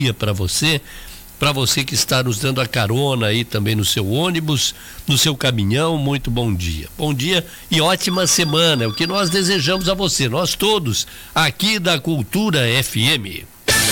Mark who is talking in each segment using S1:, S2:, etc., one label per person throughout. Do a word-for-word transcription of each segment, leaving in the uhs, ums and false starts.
S1: para você, para você que está nos dando a carona aí também no seu ônibus, no seu caminhão, muito bom dia. Bom dia e ótima semana, é o que nós desejamos a você, nós todos, aqui da Cultura F M.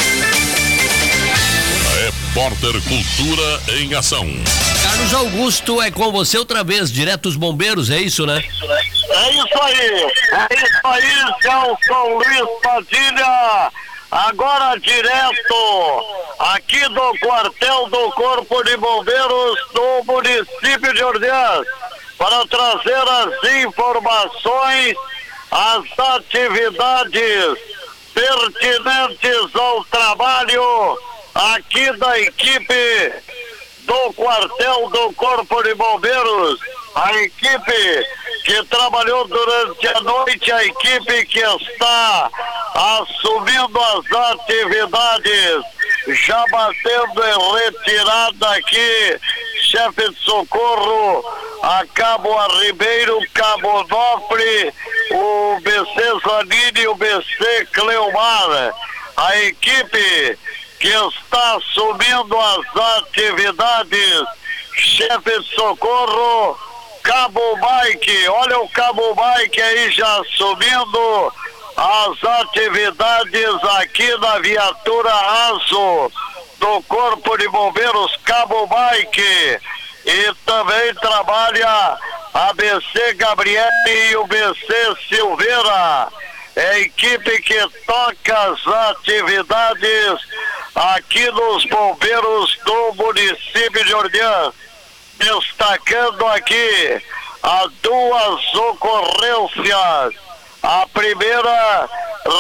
S2: Repórter Cultura em ação.
S1: Carlos Augusto, é com você outra vez, direto dos bombeiros, é isso, né?
S3: É isso aí, é isso aí, seu São Luís Padilha. Agora direto aqui do quartel do Corpo de Bombeiros do município de Orleans para trazer as informações, as atividades pertinentes ao trabalho aqui da equipe do quartel do Corpo de Bombeiros, a equipe que trabalhou durante a noite, a equipe que está assumindo as atividades, já batendo em retirada aqui, chefe de socorro, a Cabo Ribeiro, Cabo Nofre, o B C Zanini e o B C Cleomar, a equipe que está assumindo as atividades, chefe de socorro, Cabo Mike, olha o Cabo Mike aí já assumindo as atividades aqui na viatura Aço do Corpo de Bombeiros Cabo Mike, e também trabalha a B C Gabriele e o B C Silveira, é a equipe que toca as atividades aqui nos bombeiros do município de Orleans. Destacando aqui as duas ocorrências, a primeira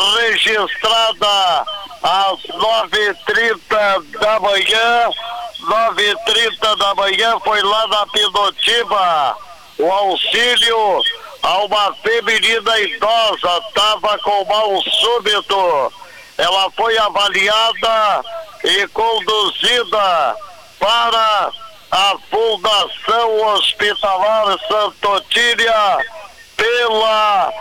S3: registrada às nove e trinta da manhã, nove e trinta da manhã foi lá na Pinotiba, o auxílio a uma feminina idosa, estava com mal súbito, ela foi avaliada e conduzida para a Fundação Hospitalar Santa Otília pela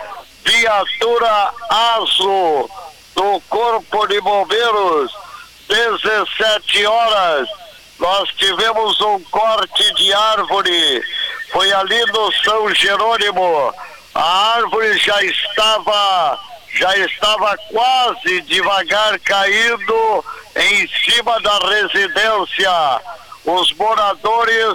S3: viatura Aço do Corpo de Bombeiros. Dezessete horas nós tivemos um corte de árvore, foi ali no São Jerônimo, a árvore já estava já estava quase devagar caindo em cima da residência. Os moradores,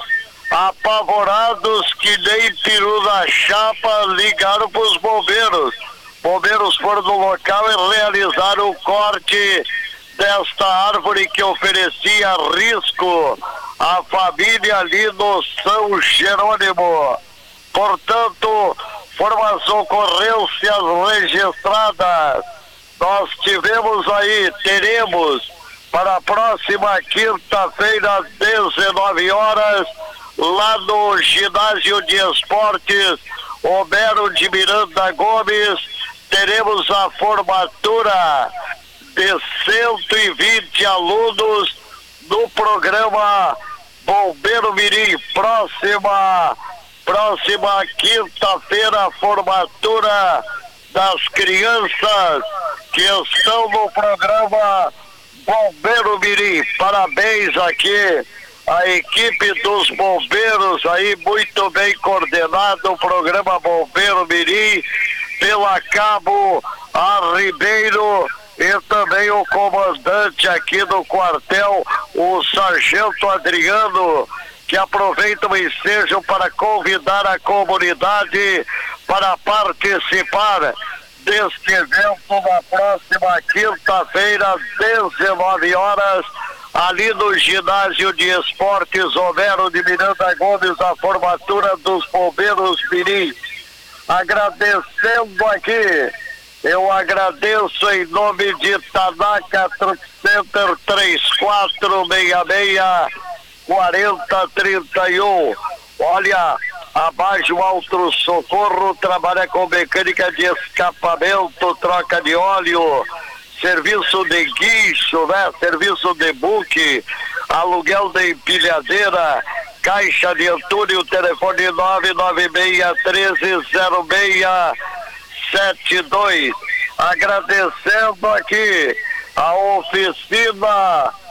S3: apavorados que nem peru na chapa, ligaram para os bombeiros. Bombeiros foram no local e realizaram o corte desta árvore que oferecia risco à família ali no São Jerônimo. Portanto, foram as ocorrências registradas. Nós tivemos aí, teremos para a próxima quinta-feira, às dezenove horas, lá no Ginásio de Esportes Homero de Miranda Gomes, teremos a formatura de cento e vinte alunos do programa Bombeiro Mirim. Próxima, próxima quinta-feira, a formatura das crianças que estão no programa Bombeiro Mirim. Parabéns aqui a equipe dos bombeiros aí, muito bem coordenado o programa Bombeiro Mirim pela Cabo a Ribeiro e também o comandante aqui do quartel, o Sargento Adriano, que aproveita o ensejo para convidar a comunidade para participar deste evento na próxima quinta-feira, às dezenove horas, ali no Ginásio de Esportes Homero de Miranda Gomes, a formatura dos bombeiros Mirim. Agradecendo aqui, eu agradeço em nome de Tanaka Truck Center, três quatro seis seis, quatro zero três um. Olha, abaixo o Alto Socorro trabalha com mecânica de escapamento, troca de óleo, serviço de guincho, né? Serviço de book, aluguel de empilhadeira, caixa de Antúnio, telefone nove nove seis, treze zero seis sete dois. Agradecendo aqui a oficina